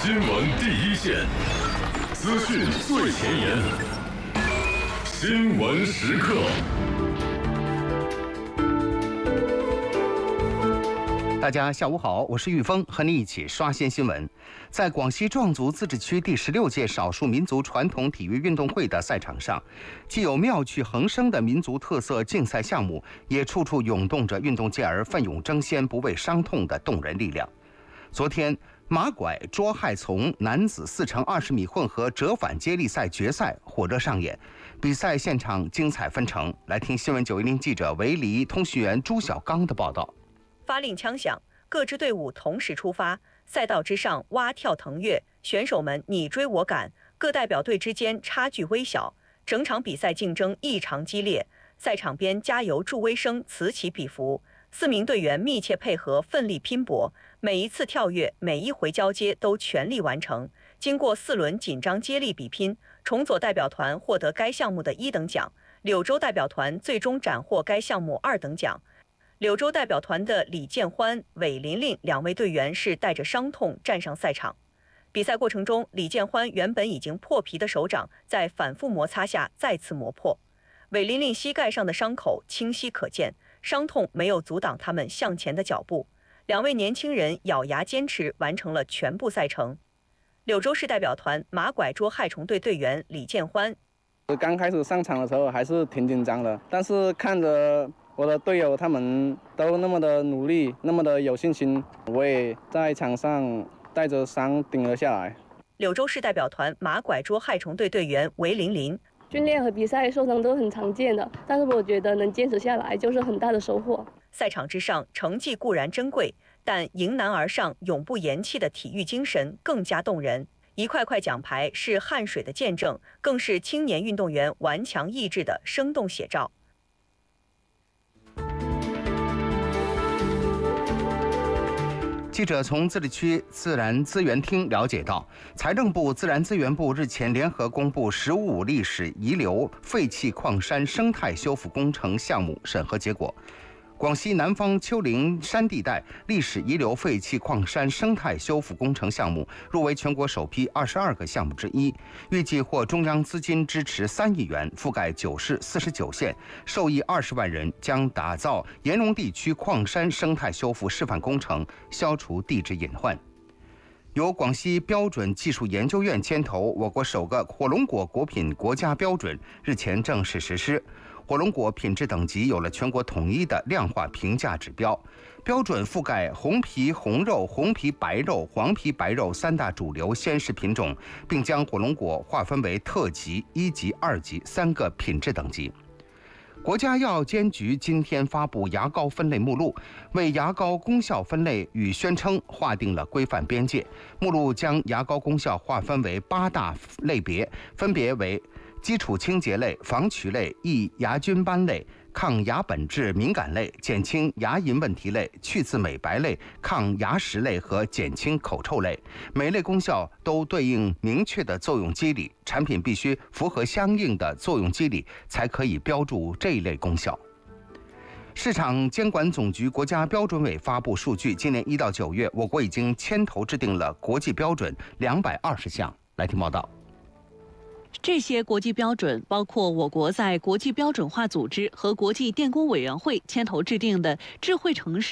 新闻第一线，资讯最前沿，新闻时刻。 大家下午好，我是玉峰，和你一起刷新新闻。在广西壮族自治区第16届少数民族传统体育运动会的赛场上，既有妙趣横生的民族特色竞赛项目，也处处涌动着运动健儿奋勇争先、不畏伤痛的动人力量。昨天，马拐捉害丛男子4×20米混合折返接力赛决赛火热上演，比赛现场精彩纷呈。来听新闻910记者韦黎、通讯员朱小刚的报道。 发令枪响，各支队伍同时出发，赛道之上蛙跳腾跃，选手们你追我赶，各代表队之间差距微小，整场比赛竞争异常激烈。赛场边加油助威声此起彼伏，4名队员密切配合，奋力拼搏，每一次跳跃，每一回交接都全力完成。经过4轮紧张接力比拼，崇左代表团获得该项目的1等奖，柳州代表团最终斩获该项目2等奖。柳州代表团的李建欢、韦琳琳2位队员是带着伤痛站上赛场。比赛过程中，李建欢原本已经破皮的手掌在反复摩擦下再次磨破，韦琳琳膝盖上的伤口清晰可见，伤痛没有阻挡他们向前的脚步。2位年轻人咬牙坚持完成了全部赛程。柳州市代表团马拐捉害虫队队员李建欢： 刚开始上场的时候还是挺紧张的，但是看着我的队友他们都那么的努力，那么的有信心，我也在场上带着伤顶了下来。 柳州市代表团马拐捉害虫队队员韦琳琳： 训练和比赛受伤都很常见的，但是我觉得能坚持下来就是很大的收获。 赛场之上，成绩固然珍贵，但迎难而上、永不言弃的体育精神更加动人。一块块奖牌是汗水的见证，更是青年运动员顽强意志的生动写照。 记者从自治区自然资源厅了解到，财政部、自然资源部日前联合公布“15历史遗留废弃矿山生态修复工程”项目审核结果。广西南方丘陵山地带历史遗留废弃矿山生态修复工程项目入围全国首批22个项目之一，预计获中央资金支持3亿元，覆盖9市49县，受益20万人，将打造盐蓉地区矿山生态修复示范工程，消除地质隐患。由广西标准技术研究院牵头，我国首个火龙果果品国家标准日前正式实施。火龙果品质等级有了全国统一的量化评价指标，标准覆盖红皮红肉、红皮白肉、黄皮白肉3大主流鲜食品种，并将火龙果划分为特级、1级、2级3个品质等级。国家药监局今天发布牙膏分类目录，为牙膏功效分类与宣称划定了规范边界。目录将牙膏功效划分为8大类别，分别为基础清洁类、防龋类、抑牙菌斑类、抗牙本质敏感类、减轻牙龈问题类、去渍美白类、抗牙石类和减轻口臭类。每类功效都对应明确的作用机理，产品必须符合相应的作用机理，才可以标注这一类功效。市场监管总局国家标准委发布数据，今年1到9月，我国已经牵头制定了国际标准220项。来听报道。 这些国际标准包括我国在国际标准化组织和国际电工委员会牵头制定的智慧城市